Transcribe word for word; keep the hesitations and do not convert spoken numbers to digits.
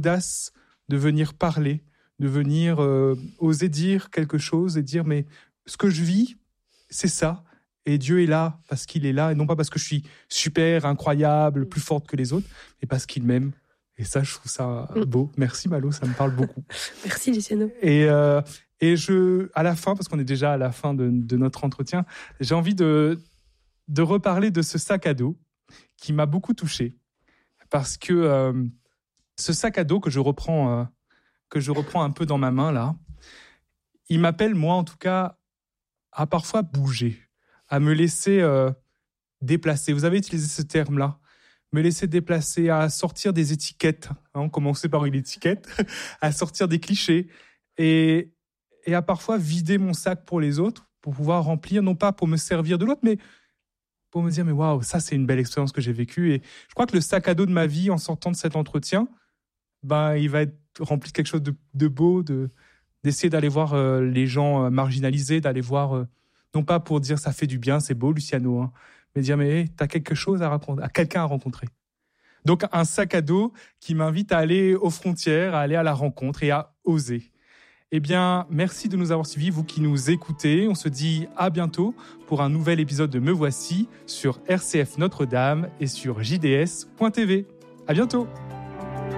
l'audace de venir parler, de venir euh, oser dire quelque chose et dire mais ce que je vis, c'est ça. Et Dieu est là parce qu'il est là et non pas parce que je suis super, incroyable, plus forte que les autres, mais parce qu'il m'aime. Et ça, je trouve ça beau. Merci Malo, ça me parle beaucoup. Merci Luciano. Et, euh, et je, à la fin, parce qu'on est déjà à la fin de, de notre entretien, j'ai envie de, de reparler de ce sac à dos qui m'a beaucoup touché. Parce que euh, ce sac à dos que je reprends, euh, que je reprends un peu dans ma main là, il m'appelle, moi en tout cas, à parfois bouger, à me laisser euh, déplacer. Vous avez utilisé ce terme-là. Me laisser déplacer, à sortir des étiquettes. Hein, commencer par une étiquette, à sortir des clichés. Et, et à parfois vider mon sac pour les autres, pour pouvoir remplir, non pas pour me servir de l'autre, mais pour me dire, mais waouh, ça c'est une belle expérience que j'ai vécue. Et je crois que le sac à dos de ma vie, en sortant de cet entretien, ben, il va être rempli de quelque chose de, de beau, de, d'essayer d'aller voir euh, les gens euh, marginalisés, d'aller voir... Euh, non pas pour dire ça fait du bien, c'est beau Luciano, hein, mais dire mais hey, t'as quelque chose à raconter, à quelqu'un à rencontrer. Donc un sac à dos qui m'invite à aller aux frontières, à aller à la rencontre et à oser. Eh bien, merci de nous avoir suivis, vous qui nous écoutez. On se dit à bientôt pour un nouvel épisode de Me Voici sur R C F Notre-Dame et sur J D S point T V. À bientôt.